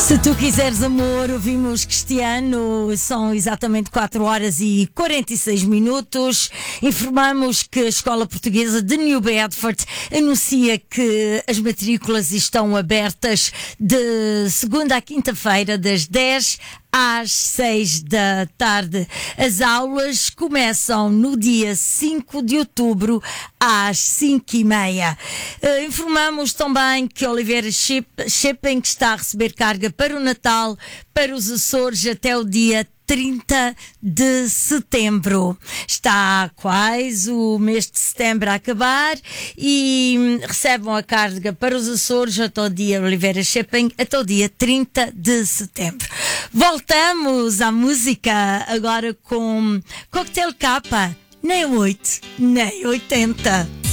Se tu quiseres amor, ouvimos Cristiano, são exatamente 4 horas e 46 minutos. Informamos que a Escola Portuguesa de New Bedford anuncia que as matrículas estão abertas de segunda à quinta-feira, das 10 às 6 da tarde. As aulas começam no dia 5 de outubro às 5h30. Informamos também que Oliveira Shipping está a receber carga para o Natal para os Açores até o dia 30 de setembro. Está quase o mês de setembro a acabar e recebam a carga para os Açores até o dia Oliveira Shipping, até o dia 30 de setembro. Voltamos à música agora com Cocktail Kappa, nem 8, nem 80.